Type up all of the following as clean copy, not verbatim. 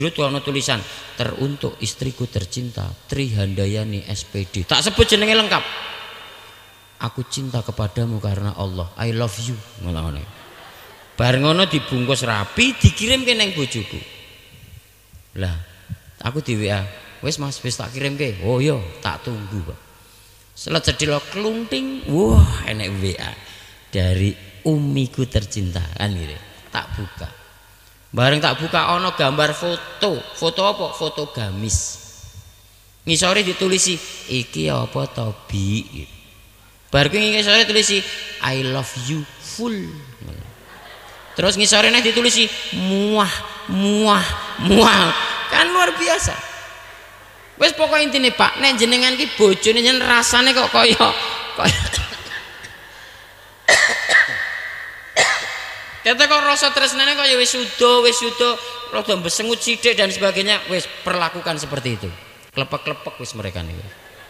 itu ana tulisan teruntuk istriku tercinta Tri Handayani SPD. Tak sebut jenenge lengkap. Aku cinta kepadamu karena Allah. I love you. Ngono. Bareng ngono dibungkus rapi, dikirim ke neng bojoku. Lah, aku di WA, wis Mas, wis tak kirim ke. Oh iya, tak tunggu, Pak. Setelah cedil klunting, wah enek WA dari umiku tercinta kan gitu. Tak buka. Bareng tak buka ono gambar foto. Foto apa? Foto gamis. Ngisore ditulisi iki apa to Bi? Bareng ngisore tulisi I love you full. Terus ngisore nek ditulisi muah muah muah. Kan luar biasa. Wis pokok intine Pak, nek jenengan ki bojone jenengan rasane kok kaya kata kok rasa tresnane kaya wis suda rada besengut sithik dan sebagainya, wis perlakukan seperti itu. Klepek-klepek wis mereka niku.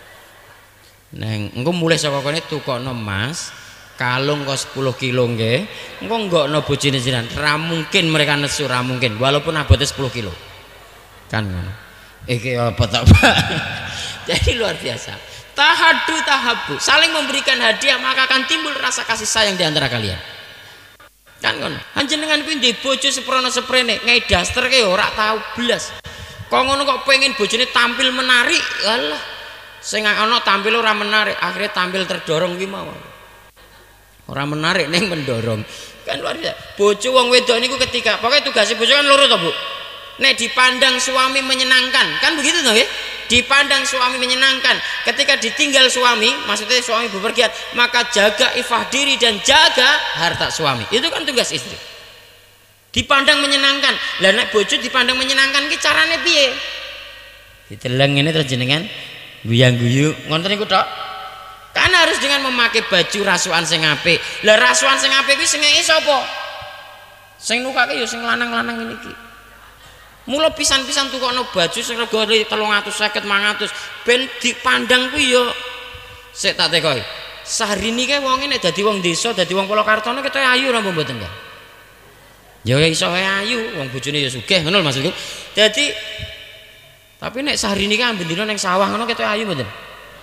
Neng engko mulai saka kene tukokno Mas, kalung kok 10 kilo nggih. Engko nggokno bojone jenengan. Ra mungkin mereka nesu, ra mungkin walaupun abote 10 kilo. Kan ngono. Iki apa tak Pak? Jadi luar biasa. Tahabu, saling memberikan hadiah maka akan timbul rasa kasih sayang di antara kalian. Kan ngono. Panjenengan kuwi ndek bojo seprono seprene, ngei daster ke ora tau blas. Kok ngono kok pengen bojone tampil menarik. Alah. Sing ana tampil ora menarik, akhirnya tampil terdorong ki mawon. Ora menarik ning mendorong. Kan luar biasa. Bojo wong wedok niku ketika pokoknya tugasnya bojo kan loro to, Bu. Nek dipandang suami menyenangkan, kan begitu toh nggih? Dipandang suami menyenangkan, ketika ditinggal suami, maksudnya suami bepergian, maka jaga ifah diri dan jaga harta suami. Itu kan tugas istri. Dipandang menyenangkan. Lah nek bojo dipandang menyenangkan ki carane piye? Diteleng ini terus jenengan guyang-guyu ngonten niku tok. Kan harus dengan memakai baju rasukan sing apik. Lah rasukan sing apik kuwi sing ngeki sapa? Sing nukake ya sing lanang-lanang ini ki. Mula pisan-pisan tukokno baju sing rega 350 400 ben dipandang kuwi ya sik tak tekoki. Sahrini kae wonge nek dadi wong desa, dadi wong Polokartono ketoke ayu ora mboten kan? Ya iso wae ayu, wong bojone ya sugih ngono maksudku. Dadi tapi nek Sahrini kae ambendina ning sawah ngono ketoke ayu mboten?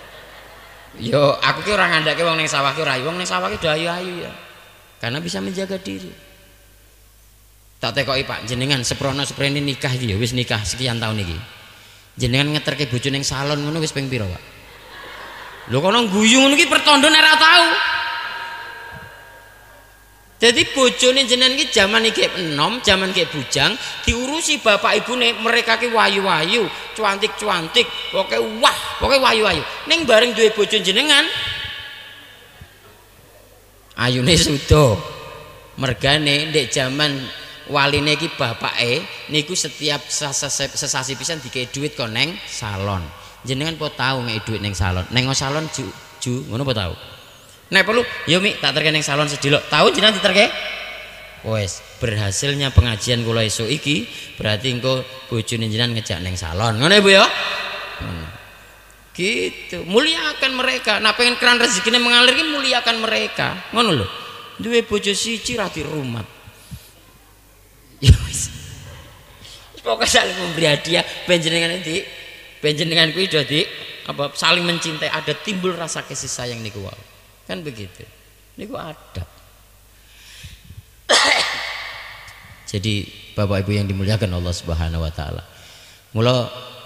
Yo aku ki ora ngandake wong ning sawah ki ora ayu, wong ning sawah ki do ayu-ayu ya. Karena bisa menjaga diri. Tak tekoki Pak, jenengan seprono seprene nikah iki ya wis nikah sekian tahun iki. Jenengan ngeterke bojo ning salon ngono wis ping pira, Pak? Lho kono guyu ngono iki pertanda nek ora tau. Jadi bojone jenengan iki jaman iki enom, jaman iki bujang, diurusi bapak ibune, mereka ki wayu-wayu, cuantik-cuantik, pokoke wah, pokoke wayu-wayu. Ning bareng duwe bojo jenengan ayune sudo. Mergane ndek jaman waline iki bapake niku setiap sesasi pisan dikei duit kok neng salon. Jenengan po tahu ngei duit neng salon. Neng salon ju ngono po tahu. Nek perlu yo Mi tak terke neng salon sedilok. Tahu jenengan diterke? Wes, berhasilnya pengajian kula esuk iki berarti engko bojone jenengan ngejak neng salon. Ngono Ibu ya? Gitu. Muliakan mereka. Nah pengen keran rezekine mengalir ki muliakan mereka. Ngono lho. Duwe bojo siji ra dirumat. Ya wis. Pokoke saling memberi hadiah panjenengan nanti panjenengan kuwi dadi apa saling mencintai, ada timbul rasa kasih sayang niku wae. Kan begitu. Niku ada. Jadi Bapak Ibu yang dimuliakan Allah Subhanahu wa taala. Mula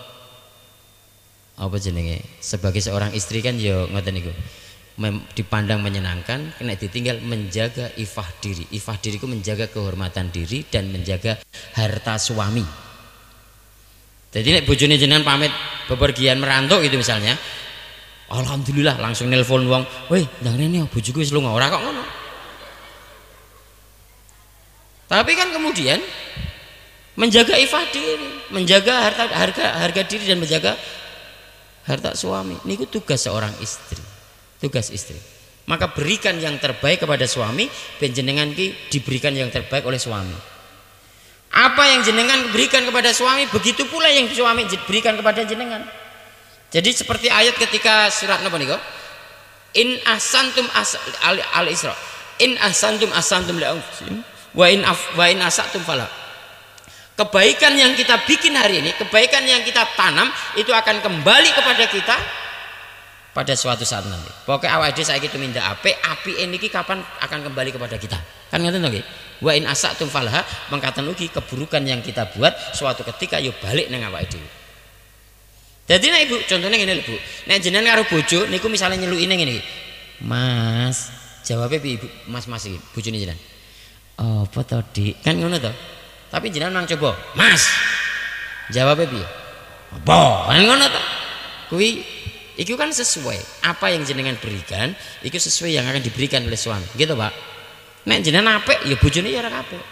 apa jenenge? Sebagai seorang istri kan ya ngoten niku. Dipandang menyenangkan, kena ditinggal menjaga ifah diri. Ifah diriku menjaga kehormatan diri dan menjaga harta suami. Jadi nek bojone jenengan pamit bepergian merantau gitu misalnya, alhamdulillah langsung nelpon wong, "Woi, ndang rene bojoku wis lunga." Ora kok ngono. Tapi kan kemudian menjaga ifah diri, menjaga harga diri dan menjaga harta suami. Niku tugas seorang istri. Tugas istri. Maka berikan yang terbaik kepada suami, ben jenengan ki diberikan yang terbaik oleh suami. Apa yang jenengan berikan kepada suami, begitu pula yang suami berikan kepada jenengan. Jadi seperti ayat ketika surat napa niku? In ahsantum al-Isra. In ahsantum li anfusikum wa in asatum fala. Kebaikan yang kita bikin hari ini, kebaikan yang kita tanam itu akan kembali kepada kita pada suatu saat nanti. Pokoknya awal dhewe saiki tumindak api ini kapan akan kembali kepada kita. Kan ngoten to nggih. Wa in asatum falha, mengkatan ugi keburukan yang kita buat suatu ketika yo balik nang awake dhewe. Dadi nek Ibu, contohnya ngene lho Bu. Nek jenengan karo bojo niku misale nyelukine ngene iki. Mas, jawabe piye Ibu? Mas iki, bojone jenengan. Apa to, Dik? Kan ngono to. Tapi jenengan nang coba, Mas. Jawabe piye? Apa? Kan ngono to. Kuwi iku kan sesuai apa yang jenengan berikan, iku sesuai yang akan diberikan oleh suami. Gitu, Pak. Nek jenengan apik ya bojone ya ora apik.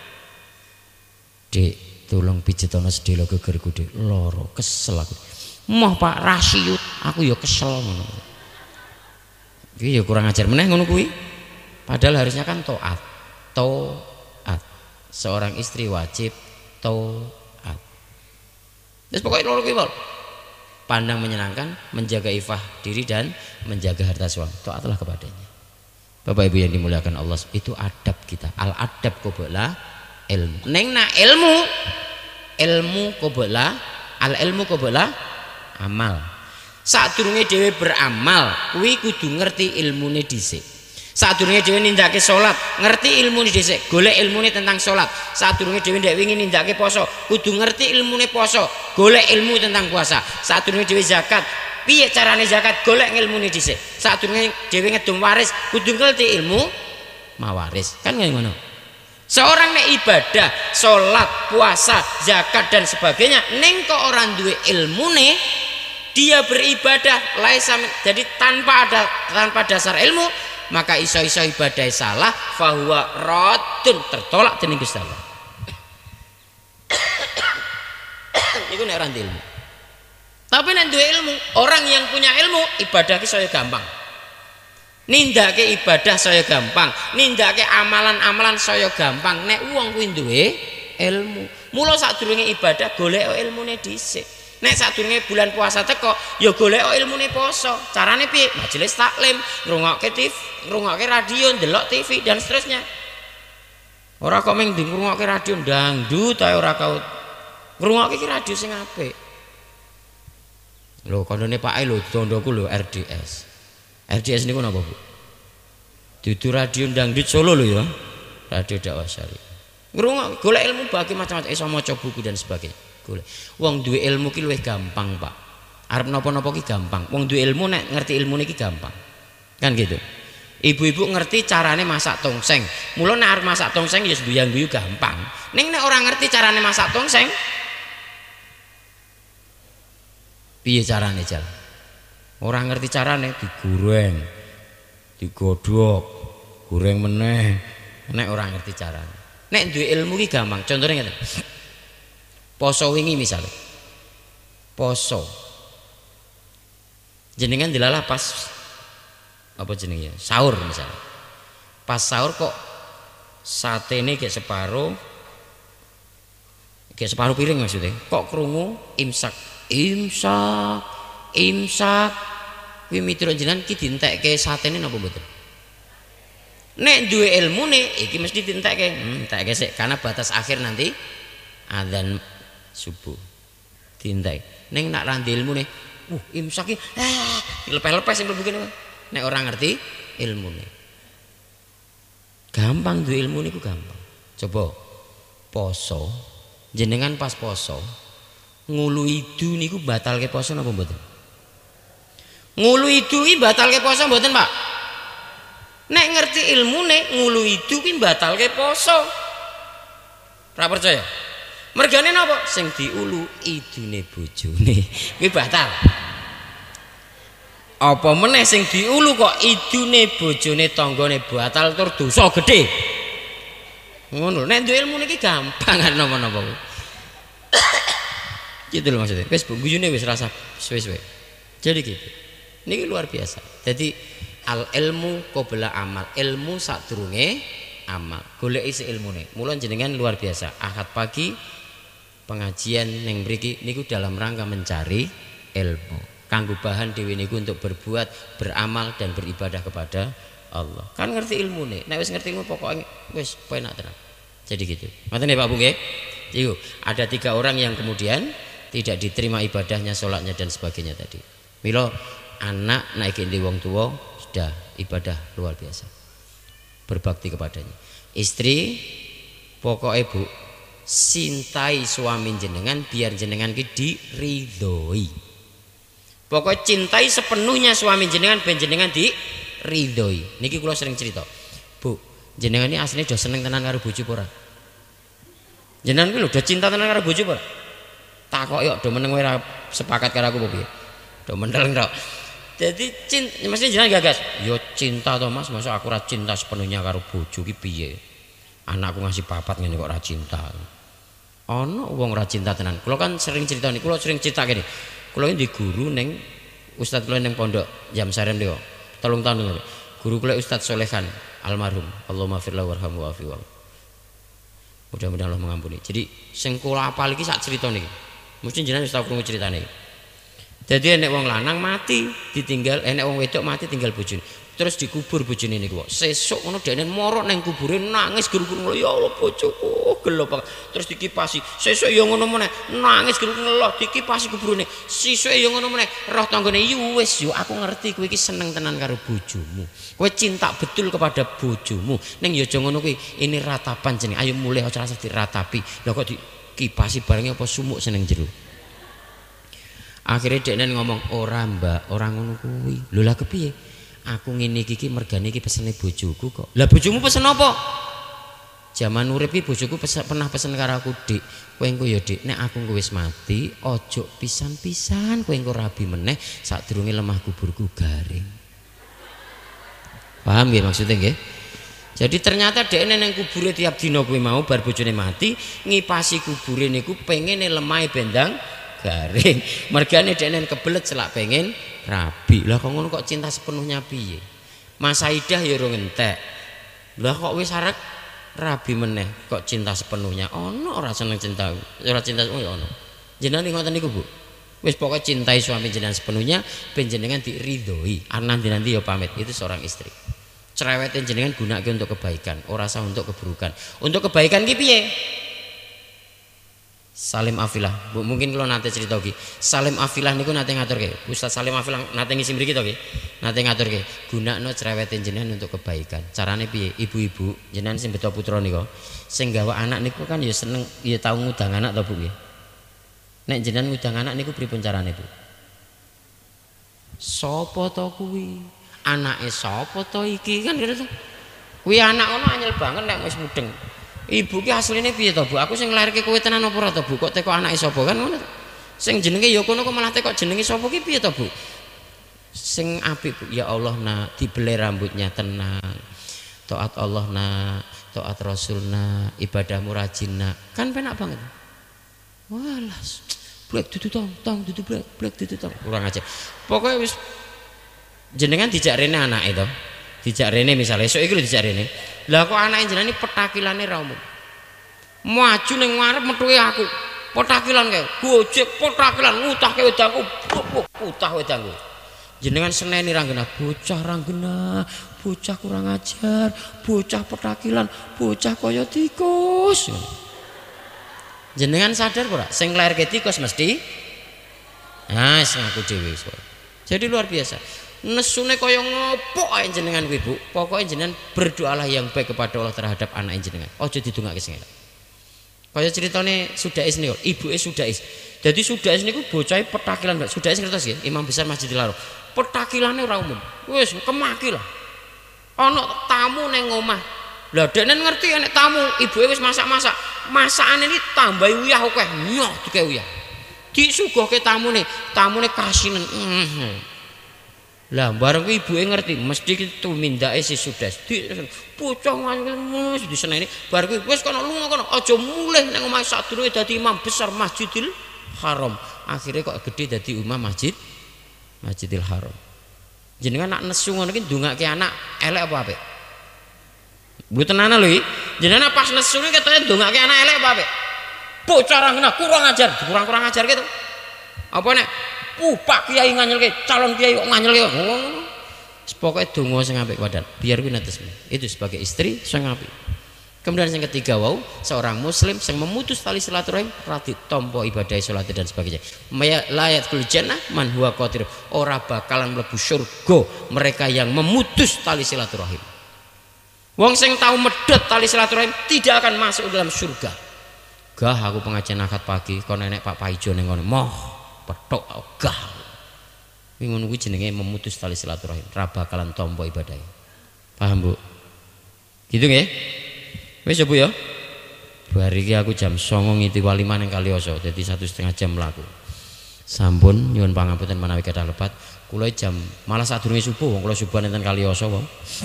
Dik, tolong pijetono sedelo gegerku, Dik. Loro, kesel aku. Moh Pak rasiut, aku ya kesel ngono. Iki ya kurang ajar meneh ngono kuwi. Padahal harusnya kan taat. Taat. Seorang istri wajib taat. Terus pokoknya loro kuwi, Pak. Pandang menyenangkan, menjaga ifah diri dan menjaga harta suami. Taatlah kepadanya. Bapak Ibu yang dimuliakan Allah, itu adab kita. Al adab qabla ilmu. Neng na ilmu qabla al ilmu qabla amal. Sadurunge dhewe beramal, kuwi kudu ngerti ilmune dhisik. Sadurunge dhewe nindakake salat, ngerti ilmune dhisik, golek ilmune tentang salat. Sadurunge dhewe ndek wingi nindakake poso, kudu ngerti ilmune poso, golek ilmu tentang puasa. Sadurunge dhewe zakat, piye carane zakat, golek ilmune dhisik. Sadurunge dhewe ngedum waris, kudu ngerti ilmu mawaris. Kan ngono. Seorang nek ibadah, salat, puasa, zakat dan sebagainya, ning kok ora duwe ilmune, dia beribadah laisa, jadi tanpa dasar ilmu, maka iso-iso ibadah salah, fahuwa radun, tertolak dening Gusti Allah. Iku nek ora ilmu. Tapi nek duwe ilmu, orang yang punya ilmu ibadah ki saya gampang. Nindake ibadah saya gampang, nindake amalan-amalan saya gampang. Nek wong kuwi duwe ilmu. Mula sadurunge ibadah golek ilmune dhisik. Nek sadurunge bulan puasa teko, ya golek ilmune poso. Carane piye? Majelis taklim, ngrungokke TV, ngrungokke radio, ndelok TV dan seterusnya. Ora kok mung ngrungokke radio dangdut ae ora kau. Ngrungokke radio sing apik. Lho kandhane Pak lho dondoku lho RDS. RDS niku napa, Bu? Dudu radio dangdut Solo lho ya. Radio dakwah syariah. Ngrungok golek ilmu bagi macam-macam iso maca buku dan sebagainya. Golek. Wong duwe ilmu ki luwih gampang, Pak. Arep napa-napa ki gampang. Wong duwe ilmu nek ngerti ilmune ki gampang. Kan gitu. Ibu-ibu ngerti carane masak tongseng. Mula nek arep masak tongseng ya sembayang-guyu gampang. Ning nek ora ngerti carane masak tongseng, piye carane jal? Orang ngerti carane digoreng, digodhog, goreng meneh. Nek orang ngerti carane. Nek duwe ilmu ki gampang. Contohnya ngene. Poso wingi misale. Poso. Jenengan dilalah pas apa jenenge ya? Sahur misalnya. Pas sahur kok satene kayak separuh piring maksudnya. Kok krungu imsak. Kuwi miturut jenengan ki dientekke satene napa mboten? Nek duwe ilmune iki mesti dientekke. Entekke sik karena batas akhir nanti adzan subuh. Dientek. Ning nek ra ndek ilmune, imsak ki lepes-lepes sing mlebu kene. Nek ora ngerti ilmune. Gampang duwe ilmu niku gampang. Coba poso. Jenengan pas poso ngulu idu niku batalke poso napa mboten? Ngulu idu ki batalke poso mboten, Pak? Nek ngerti ilmune ngulu idu ki batalke poso. Ora percaya? Mergane napa? Sing diulu idune bojone. Kuwi batal. Apa meneh sing diulu kok idune bojone tanggane batal tur dosa gedhe. Ngono. Nek duwe ilmune ki gampang kan napa-napa. Gitu loh maksudnya. Wis guyune wis rasa suwe-suwe. Jadi gitu. Niki luar biasa. Jadi al ilmu qabla amal. Ilmu sadurunge amal. Golek isi ilmune. Mula jenengan luar biasa. Ahad pagi pengajian ning mriki niku dalam rangka mencari ilmu. Kanggo bahan dhewe niku untuk berbuat, beramal dan beribadah kepada Allah. Kan ngerti ilmune. Nek wis ngerti ilmu pokoknya wis penak tenan. Jadi gitu. Ngoten ya Pak Bu nggih. Yuk, ada 3 orang yang kemudian tidak diterima ibadahnya, sholatnya dan sebagainya tadi. Milo anak naikin di wong tua sudah ibadah luar biasa, berbakti kepadanya. Istri pokoknya bu, cintai suami jenengan biar jenengan ki diridhoi. Pokoknya cintai sepenuhnya suami jenengan biar jenengan diridhoi. Niki kula sering cerita. Bu, jenengan ini aslinya udah seneng tenan karo bojo ora? Jenengan kuwi lho udah cinta tenan karo bojo ora? Takok yo do meneng ora sepakat karo aku piye? Do meneng tok. Jadi cinta mesti jenengan gagas. Yo cinta to Mas, masa aku ora cinta sepenuhnya karo bojo ki piye? Anakku ngasih papat ngene kok ora cinta. Ana wong ora cinta tenan. Kula kan sering cerita niku, kula sering cerita kene. Kula iki di guru ning ustaz kula ning pondok Jam Sarem niku. 3 tahun niku. Guru kula Ustaz Solehan almarhum. Allahumma firlahu warhamhu wa'afi wa. Mudah-mudahan Allah mengampuni. Jadi sing kula apal iki sak crita niki. Mesti jenengan wis tau krungu critane. Jadi enek wong lanang mati ditinggal, enek wong wedok mati tinggal bojone. Terus dikubur bojone niku kok. Sesuk ngono dekne moro nang kubure nangis guru-guru ya Allah bojoku gelo banget. Terus dikipasi. Sesuk ya ngono meneh nangis guru ngeloh dikipasi kuburane. Sesuk ya ngono meneh roh tanggane yo wis yo aku ngerti kowe iki seneng tenan karo bojomu. Kowe cinta betul kepada bojomu. Ning ya aja ngono kuwi. Ini ratapan jeneng. Ayo mulih aja rasa diratapi. Lah kok dikipasi barenge apa sumuk seneng jero. Akhirnya dekne ngomong ora Mbak, ora ngono kuwi. Lho lah kepiye? Aku ngene iki mergane iki pesene bojoku kok. Lah bojomu pesen apa? Zaman urip iki bojoku pernah pesen karo aku, Dik. Kowe engko ya Dik, nek aku engko wis mati, ojo pisan-pisan kowe engko rabi meneh sadurunge lemah kuburku garing. Paham nggih maksudnya nggih? Jadi ternyata dekne nang kubure tiap dina kuwi mau bar bojone mati, ngipasi kubure niku pengene lemahe bendang garing. Mergane dekne kebelet selak pengen rabi. Lah kok ngono kok cinta sepenuhnya piye? Mas Aidah ya ora ngentek. Lah kok wis arek rabi meneh kok cinta sepenuhnya? Ono ora seneng cinta. Ora cinta oh ya ono. Jenengan ngoten niku, Bu. Wis pokoke cintai suami jenengan sepenuhnya ben jenengan diridhoi. Nanti ya pamit. Itu seorang istri. Cerewetin jenengan gunake untuk kebaikan, ora usah untuk keburukan. Untuk kebaikan ki piye? Salim Afilah, Bu, mungkin kalau nanti cerita lagi. Salim Afilah niku nate ngaturke. Ustaz Salim Afilah nate ngisi mriki to nggih. Nate ngaturke, gunakno cerewetin jenengan untuk kebaikan. Carane piye? Ibu-ibu, jenengan sing beto putra nika, sing gawa anak niku kan ya seneng ya tau ngudang anak to, Bu nggih. Nek jenengan ngudang anak niku pripun carane, Bu? Sopo to kuwi? Anake sapa to iki kan gitu. Kuwi anak ono anyel banget nek wis mudeng. Ibu ki asline piye to, Bu? Aku sing nglairke kowe tenan apa ora to, Bu? Kok teko anake sapa kan ngono. Sing jenenge ya kono kok malah teko jenenge sapa ki piye to, Bu? Sing apik, Bu. Ya Allah nak dibelai rambutnya tenang. Taat Allah nak, taat Rasul nak, ibadahmu rajin nak. Kan penak banget. Walas. Blek dudu tong dudu blek dudu tong. Kurang aja. Pokoke wis jenengan dijak rene anake to. Dijak rene misale esuk iki lho dijak rene. Lah kok anake jenengan iki petakilane ra umum. Maju ning ngarep metuke aku. Petakilan kae. Gojek petakilan ngutahke wedangku. Utah wedangku. Jenengan seneni ra genah, bocah ra genah, bocah kurang ajar, bocah petakilan, bocah kaya tikus. Jenengan sadar ora? Sing lairke tikus mesti sing aku dhewe. Jadi luar biasa. Nesune kaya ngopo ae jenengan kuwi, Bu. Pokoke jenengan berdoalah yang baik kepada Allah terhadap anak jenengan. Aja didongake sing elek. Kaya ceritane Sudais niku, ibuke Sudais. Jadi Sudais niku bocahe petakilan, Mbak. Sudais ngertos nggih, Imam Besar Masjidil Haram. Petakilane ora umum. Wis kemaki lah. Ana tamu ning omah. Lah dekne ngerti nek tamu, ibuke wis masak-masak. Masakane iki tambahi uyah akeh. Nyoh dike uyah. Disuguhke tamune kasinen. Lah bareng kuwi ibuke ngerti mesti tumindake si Sudas. Bocah wis diseneni bar kuwi wis kono lunga kono aja mulih nang omah sadurunge dadi imam besar Masjidil Haram. Akhirnya kok gede dadi imam Masjidil Haram. Jenengan nak nesu ngono iki ndongake anak elek apa apik? Bu tenanan lho iki. Jenengan pas nesu iki ketane ndongake anak elek apa apik? Bocah ra ngene kurang ajar gitu. Apa nek Pak Kiai nganyelke, calon kiai kok nganyelke. Pokoke donga sing apik wadan. Biar kuwi netes. Itu sebagai istri sing apik. Kemudian yang ketiga seorang muslim yang memutus tali silaturahim rati tompo ibadah salat dan sebagainya. Layat kul jannah man huwa qatir, ora bakalan mlebu surga mereka yang memutus tali silaturahim. Wong sing tahu medhot tali silaturahim tidak akan masuk dalam surga. Gah aku pengajian akad pagi kon nenek Pak Paijo ning ngono. Moh petok gah. Kuwi ngono kuwi jenenge memutus tali silaturahim, ora bakalan tompo ibadah. Paham, Bu? Gitu nggih? Wis Bu ya. Bar iki aku jam 09.00 ngiti walima ning Kalioso, dadi 1,5 jam mlaku. Sampun nyuwun pangapunten menawi kedah lepat. Kula jam malah sadurunge subuh wong kula subuhan enten Kalioso wae.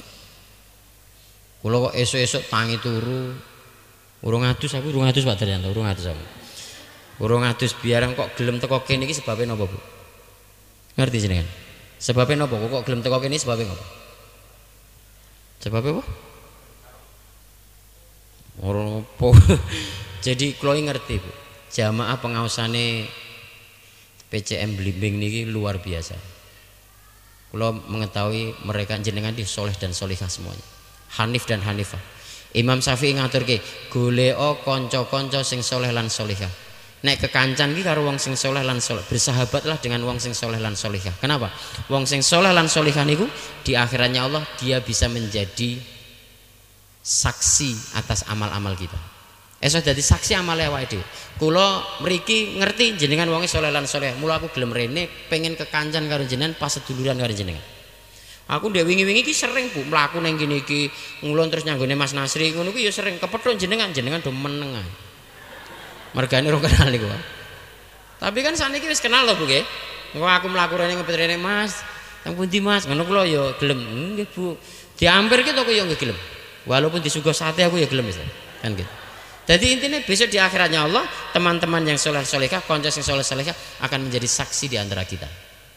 Kula kok esuk-esuk tangi turu. Urung adus Pak Daryanto, urung adus aku. Urung adus biarang kok gelem teko kene iki sebabe napa, Bu? Ngerti jenengan? Sebabe napa kok gelem teko kene sebabe napa? Sebabe apa? Orang apa? Jadi kalau ngerti Bu, jamaah pengaosane PCM Blimbing niki luar biasa. Kalau mengetahui mereka jenengan di soleh dan solihah semuanya, Hanif dan Hanifah. Imam Syafi'i ngaturke goleo konco-konco sing soleh lan solihah. Nek kekancan ki karo wong sing soleh lan soleh, bersahabatlah dengan wong sing soleh lan solihah. Kenapa? Wong sing soleh lan solihah niku di akhiratnya Allah dia bisa menjadi saksi atas amal-amal kita. Esok dadi saksi amale awake dhewe. Kula mriki ngerti jenengan wonge saleh lan saleh. Mula aku gelem rene pengen kekancan karo jenengan pas seduluran karo jenengan. Aku ndek wingi-wingi iki sering Bu mlaku ning kene iki ngulon terus nyanggone Mas Nasri ngono kuwi ya sering kepethuk jenengan do meneng ae. Mergane ora kenal niku. Tapi kan saniki wis kenal lho Bu nggih. Engko aku mlaku rene ngepet rene Mas, teng pundi Mas? Ngono kula ya gelem. Nggih Bu. Diampirke to kok ya nggih gelem. Walaupun disuguh sate aku ya gelem kan gitu. Jadi intinya besok di akhiratnya Allah teman-teman yang soleh solehah, konco yang soleh solehah akan menjadi saksi di antara kita.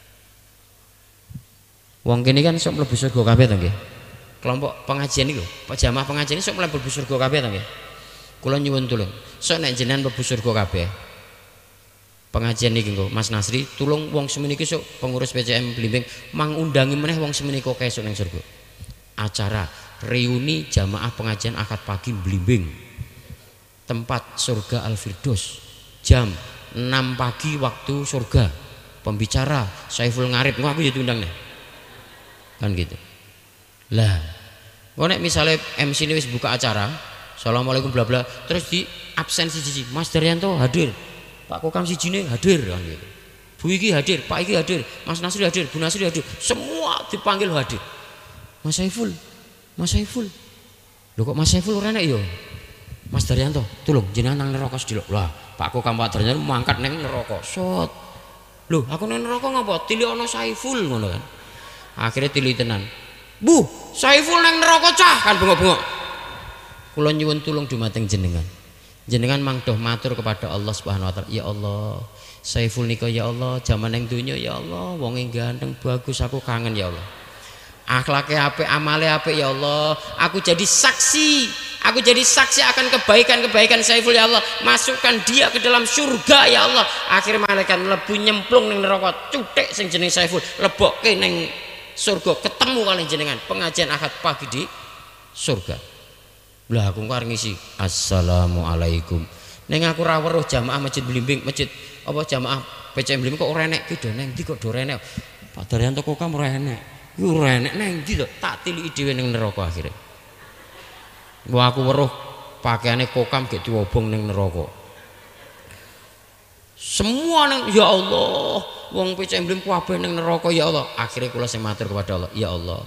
Wong kini kan sok mlebu surga kabeh to nggih. Kelompok pengajian niku, jamaah pengajian ini sok mlebu surga kabeh to nggih. Kula nyuwun tulung, sok nek jenengan mlebu surga kabeh. Pengajian niki nggo Mas Nasri, tulung wong semeniki sok pengurus PCM Blimbing mangundangi meneh wong semeniko kesuk ning surga. Acara reuni jamaah pengajian akad pagi Blimbing. Tempat surga Al-Firdaus jam 6 pagi waktu surga. Pembicara Saiful Ngarib, aku ya diundang nih. Kan gitu. Lah, kok nek misale MC ini wis buka acara, Assalamualaikum bla bla, terus di absen siji, Mas Daryanto hadir, Pak Kokam sijine hadir kan gitu. Bu iki hadir, Pak iki hadir, Mas Nasri hadir, Bu Nasri hadir, semua dipanggil hadir. Mas Saiful. Lho kok Mas Saiful ora enak ya? Mas Daryanto, tolong jenengan nang neraka sedilok. Lah, Pak Kokam Pak Daryanto mangkat nang neraka. Sot. Lho, aku nang neraka ngapa? Tili ana Saiful ngono kan. Akhirnya tili tenan. Bu, Saiful nang neraka cah kan bengok-bengok. Kula nyuwun tulung dumateng jenengan. Jenengan mangdoh matur kepada Allah Subhanahu wa taala. Ya Allah, Saiful nika ya Allah, jaman ning donya ya Allah, wonge ganteng bagus aku kangen ya Allah. Akhlaknya apik, amale apik ya Allah. Aku jadi saksi akan kebaikan Saiful ya Allah. Masukkan dia ke dalam surga ya Allah. Akhirnya malaikat mlebu nyemplung ning neraka, cuthik sing jeneng Saiful lebokke ning surga, ketemu kali jenengan pengajian akad pagi di surga. Lah aku kok ngisi assalamualaikum. Ning aku ra weruh jamaah masjid Blimbing, masjid apa jamaah PCM Blimbing kok ora enek ki do neng ndi kok do ora enek. Pak Daryanto kok ora enek. Ora enek neng ndi to tak tiliki dhewe ning neraka akhire. Wah aku weruh pakaiane Kokam gek diobong ning neraka. Semua ning ya Allah, wong PCM Blimbing kabeh ning neraka ya Allah. Akhire kula sing matur kepada Allah, ya Allah.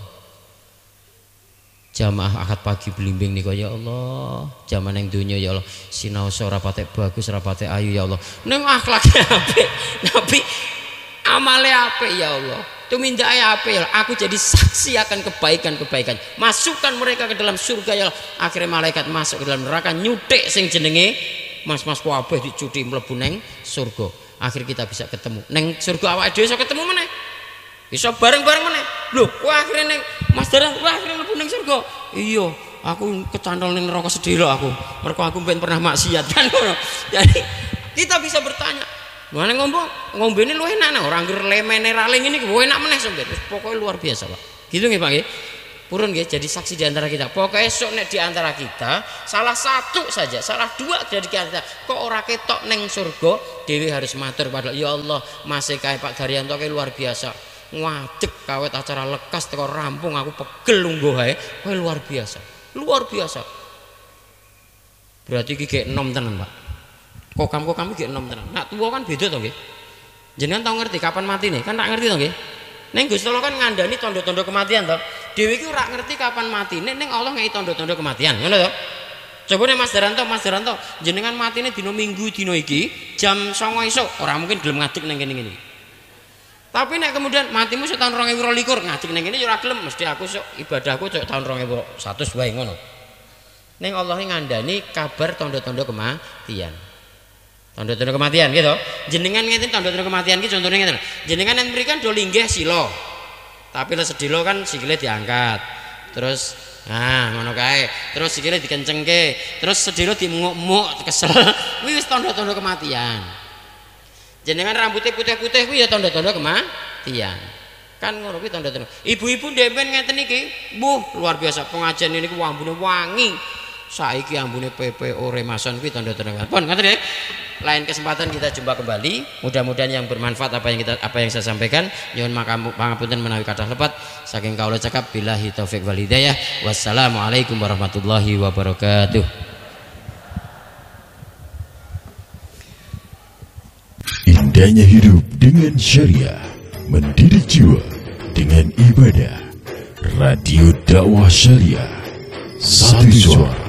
Jamaah akad pagi Blimbing nika ya Allah, jaman ning donya ya Allah, sinau ora patek bagus, ora patek ayu ya Allah. Ning akhlake apik, tapi amale apik ya Allah. Tumindake apik ya Allah. Aku jadi saksi akan kebaikan-kebaikan. Masukkan mereka ke dalam surga ya Allah. Akhirnya malaikat masuk ke dalam neraka nyuthik sing jenenge mas-mas kabeh dicuthi mlebu ning surga. Akhir kita bisa ketemu. Ning surga awake dhewe iso ketemu meneh. Bisa bareng-bareng meneh. Lho, kowe akhire ning Mas Darang, kowe akhire mlebu ning surga. Iya, aku kecantol ning neraka sedhela aku. Mergo aku mben pernah maksiat kan ngono. Jadi kita bisa bertanya, "Mana ngombene luwih enak ora anggere lemene raling ini luwih enak meneh sampeyan." Pokoke luar biasa, Pak. Gitu nggih, Pak nggih. Purun nggih jadi saksi di antara kita. Pokoknya esuk nek di antara kita salah satu saja, salah dua dari kita kok ora ketok neng surga, dhewe harus matur pada ya Allah, masih kae Pak Daryanto ke luar biasa. Ngadeg kawet acara lekas teko rampung aku pegel lungguh ae. Kowe luar biasa. Luar biasa. Berarti iki gek enom tenan, Pak. Kokam-kokam iki gek enom tenan. Nak tuwa kan beda to nggih. Jenengan tau ngerti kapan matine? Kan tak ngerti to nggih. Ning Gusti Allah kan ngandani tanda-tanda kematian to. Dhewe iki ora ngerti kapan matine, ning Allah ngei tanda-tanda kematian. Ngono to? Coba nih Mas Daranto, jenengan matine dina Minggu dina iki jam 09.00 esuk, ora mungkin gelem ngadeg ning kene iki. Tapi nek kemudian matimu sik tahun 2022 ngadeg ning kene ya ora gelem, mesti aku sok ibadahku cok tahun 2100 wae ngono. Ning Allah ngandani kabar tanda-tanda kematian. Tanda-tanda kematian gitu. Jenengan ngeten tanda-tanda kematian iki contone ngeten. Jenengan yen mrikan do linggih sila. Tapi lek sedilo kan sikile diangkat. Terus nah ngono kae. Terus sikile dikencengke. Terus sedilo dimuk-muk kesel. Kuwi wis tanda-tanda kematian. Jenengan rambutnya putih-putih kuwi ya tanda-tanda kematian. Kan ngono kuwi tanda-tanda. Ibu-ibu ndempen ngeten iki, mbuh luar biasa pengajian ini ku ambune wangi. Saiki ambune PPO Remason kuwi tanda-tanda. Pun ngoten nggih. Lain kesempatan kita jumpa kembali. Mudah-mudahan yang bermanfaat apa yang saya sampaikan. Nyuwun pangapunten menawi kathah lepat saking kaula cekap billahi taufik wal hidayah. Wassalamualaikum warahmatullahi wabarakatuh. Indahnya hidup dengan syariah, mendidik jiwa dengan ibadah. Radio Dakwah Syariah, satu suara.